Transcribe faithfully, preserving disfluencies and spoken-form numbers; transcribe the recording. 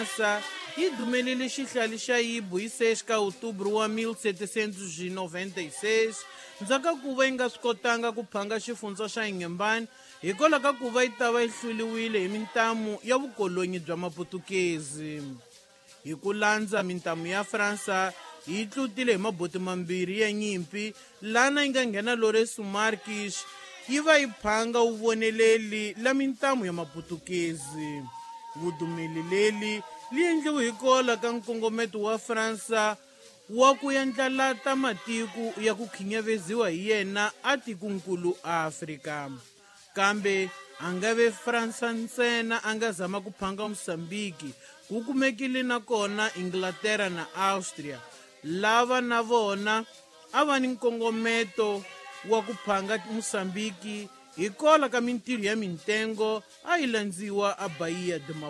França yi dumelele xihlala xa Yibo hi seis ka Outubro wa mil setecentos e noventa e seis, ndzhaku ku va yi nga swi kotanga ku phanga xifundza xa Inhambane hikwalaho ka ku va yi ta va yi hluriwile hi mintamu ya vukolonyi bya Maputukezi. Hi ku landza mintamu ya França yi tlutile hi maboti mambirhi ya nyimpi, lana yi nga nghena Lourenço Marques yi va yi phanga vuvoneleli la mintamu ya Maputukezi. Vudumeleleli li endliwe hikwalaho ka nkongometo wa França wa ku yandlalata matiko ya ku khinyaveziwa hi yena a tikonkulu Afrika. Kambe a nga ve França ntsena a nga zama ku phanga Mosambiki, ku kumekile na kona Inglaterra na Austria, lava na vona a va ni nkongometo wa ku phanga Mosambiki hikwalaho ka mintirho ya mitengo a yi landziwa a Bahia de